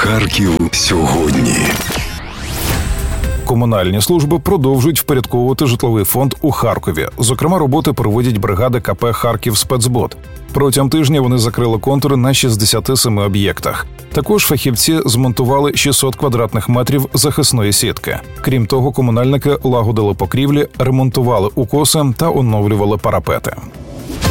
Харків сьогодні. Комунальні служби продовжують впорядковувати житловий фонд у Харкові. Зокрема, роботи проводять бригади КП «Харківспецбуд». Протягом тижня вони закрили контури на 67 об'єктах. Також фахівці змонтували 600 квадратних метрів захисної сітки. Крім того, комунальники лагодили покрівлі, ремонтували укоси та оновлювали парапети.